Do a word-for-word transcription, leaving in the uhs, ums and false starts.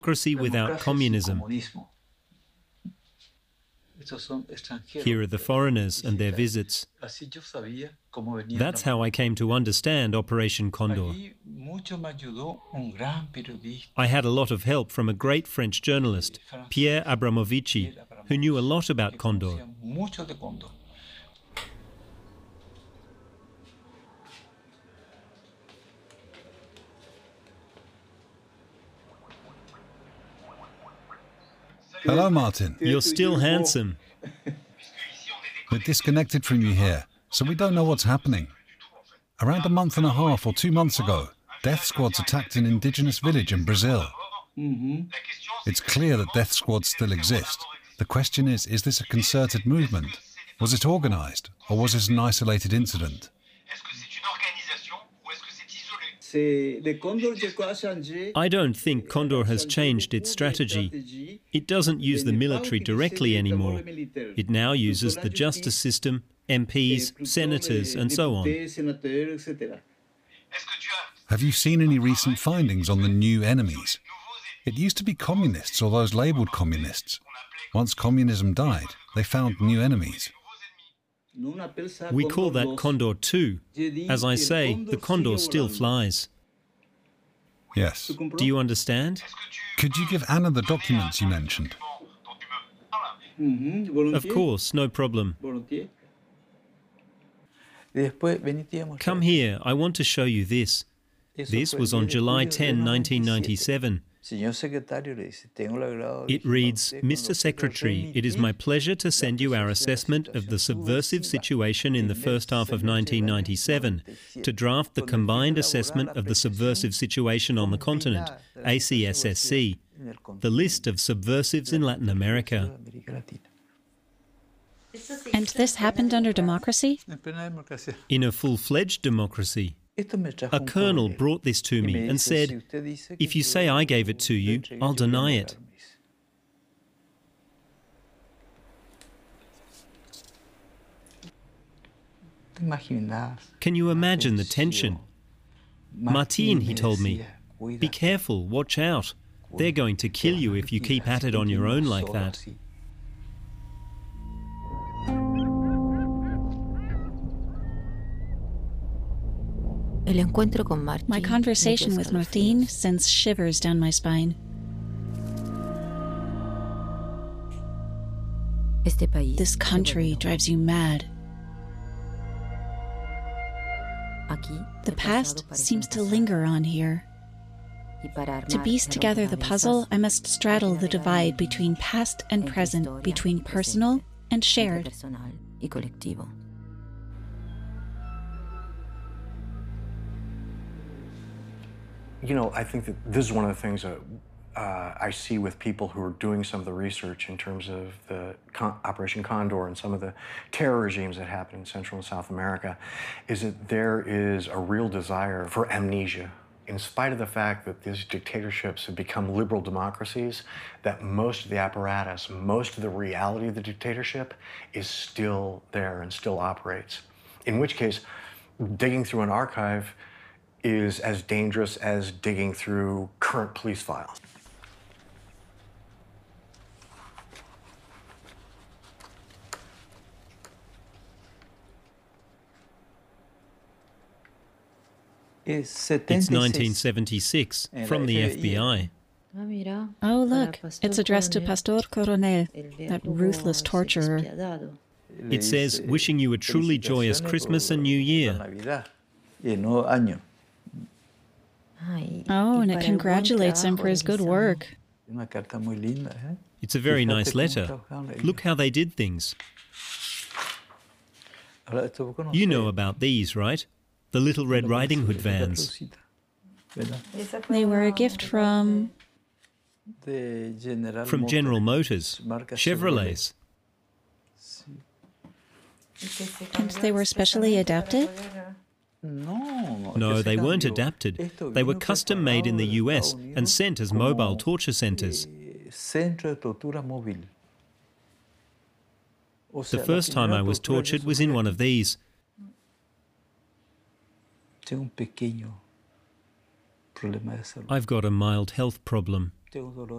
democracy without communism. Here are the foreigners and their visits. That's how I came to understand Operation Condor. I had a lot of help from a great French journalist, Pierre Abramovici, who knew a lot about Condor. Hello, Martin. You're still handsome. We're disconnected from you here, so we don't know what's happening. Around a month and a half or two months ago, death squads attacked an indigenous village in Brazil. It's clear that death squads still exist. The question is, is this a concerted movement? Was it organized, or was it an isolated incident? I don't think Condor has changed its strategy. It doesn't use the military directly anymore. It now uses the justice system, M Ps, senators, and so on. Have you seen any recent findings on the new enemies? It used to be communists or those labelled communists. Once communism died, they found new enemies. We call that Condor two. As I say, the Condor still flies. Yes. Do you understand? Could you give Anna the documents you mentioned? Of course, no problem. Come here, I want to show you this. This was on July tenth, nineteen ninety-seven. It reads, Mister Secretary, it is my pleasure to send you our assessment of the subversive situation in the first half of nineteen ninety-seven, to draft the combined assessment of the subversive situation on the continent, A C S S C, the list of subversives in Latin America. And this happened under democracy? In a full-fledged democracy. A colonel brought this to me and said, if you say I gave it to you, I'll deny it. Can you imagine the tension? Martin, he told me, be careful, watch out. They're going to kill you if you keep at it on your own like that. My conversation with Martin sends shivers down my spine. This country drives you mad. The past seems to linger on here. To piece together the puzzle, I must straddle the divide between past and present, between personal and shared. You know, I think that this is one of the things that uh, I see with people who are doing some of the research in terms of the Con Operation Condor and some of the terror regimes that happen in Central and South America, is that there is a real desire for amnesia. In spite of the fact that these dictatorships have become liberal democracies, that most of the apparatus, most of the reality of the dictatorship is still there and still operates. In which case, digging through an archive is as dangerous as digging through current police files. It's nineteen seventy-six, from the F B I. Oh, look, it's addressed to Pastor Coronel, that ruthless torturer. It says, wishing you a truly joyous Christmas and New Year. Oh, and it congratulates him for his good work. It's a very nice letter. Look how they did things. You know about these, right? The little Red Riding Hood vans. They were a gift from... From General Motors, Chevrolets. And they were specially adapted? No, they weren't adapted. They were custom made in the U S and sent as mobile torture centers. The first time I was tortured was in one of these. I've got a mild health problem.